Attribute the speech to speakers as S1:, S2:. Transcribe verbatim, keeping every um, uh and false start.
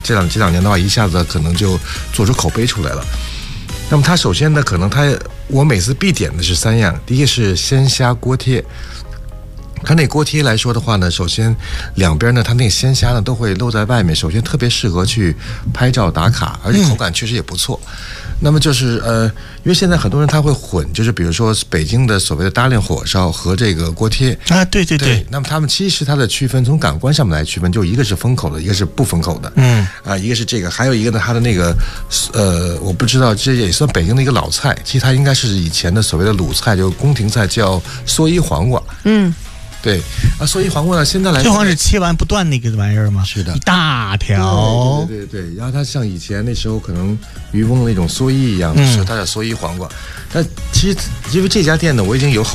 S1: 这两这两年的话，一下子可能就做出口碑出来了。那么它首先呢，可能它我每次必点的是三样，第一个是鲜虾锅贴。它那锅贴来说的话呢，首先两边呢，它那个鲜虾呢都会露在外面，首先特别适合去拍照打卡，而且口感确实也不错。嗯、那么就是呃，因为现在很多人他会混，就是比如说北京的所谓的大炼火烧和这个锅贴
S2: 啊，对对 对, 对。
S1: 那么他们其实它的区分从感官上面来区分，就一个是封口的，一个是不封口的。嗯啊，一个是这个，还有一个呢，它的那个呃，我不知道这也算北京的一个老菜，其实它应该是以前的所谓的鲁菜，就宫廷菜，叫蓑衣黄瓜。嗯。对啊，蓑衣黄瓜呢，现在来说，
S2: 这黄是切完不断那个玩意儿吗？
S1: 是的，
S2: 一大条。
S1: 对对 对, 对, 对，然后它像以前那时候可能渔翁那种蓑衣一样，是它叫蓑衣黄瓜。但其实因为这家店呢，我已经有好。